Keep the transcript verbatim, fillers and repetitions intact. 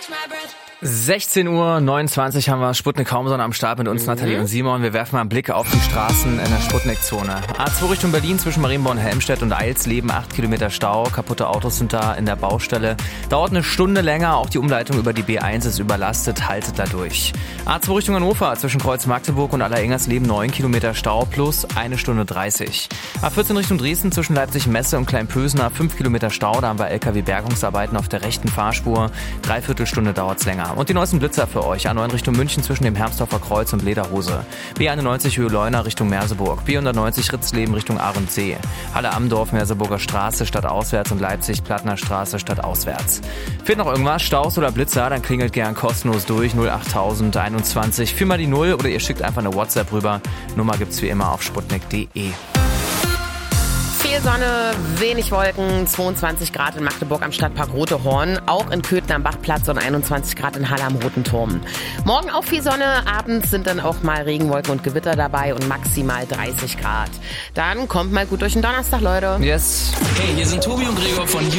sechzehn Uhr neunundzwanzig haben wir Sputnik Traumsonne am Start mit uns, mhm. Nathalie und Simon. Wir werfen mal einen Blick auf die Straßen in der Sputnik-Zone. A zwei Richtung Berlin zwischen Marienborn und Helmstedt und Eilsleben, acht Kilometer Stau. Kaputte Autos sind da in der Baustelle. Dauert eine Stunde länger, auch die Umleitung über die B eins ist überlastet, haltet da durch. A zwei Richtung Hannover zwischen Kreuz Magdeburg und Alleringers-Leben, neun Kilometer Stau plus eine Stunde dreißig. A vierzehn Richtung Dresden zwischen Leipzig-Messe und Kleinpösener, fünf Kilometer Stau. Da haben wir L K W-Bergungsarbeiten auf der rechten Fahrspur. Dreiviertelstunde dauert's länger. Und die neuesten Blitzer für euch. A neun Richtung München zwischen dem Hermsdorfer Kreuz und Lederhose. B einundneunzig Höhe Leuna Richtung Merseburg. B hundertneunzig Ritzleben Richtung Ahrensee. Halle Amdorf, Merseburger Straße statt auswärts und Leipzig Plattner Straße statt auswärts. Fehlt noch irgendwas? Staus oder Blitzer? Dann klingelt gern kostenlos durch null achttausend einundzwanzig. Führ mal die Null oder ihr schickt einfach eine WhatsApp rüber. Nummer gibt's wie immer auf sputnik punkt de. Viel Sonne, wenig Wolken, zweiundzwanzig Grad in Magdeburg am Stadtpark Rote Horn, auch in Köthen am Bachplatz und einundzwanzig Grad in Halle am Roten Turm. Morgen auch viel Sonne, abends sind dann auch mal Regenwolken und Gewitter dabei und maximal dreißig Grad. Dann kommt mal gut durch den Donnerstag, Leute. Yes. Hey, hier sind Tobi und Gregor von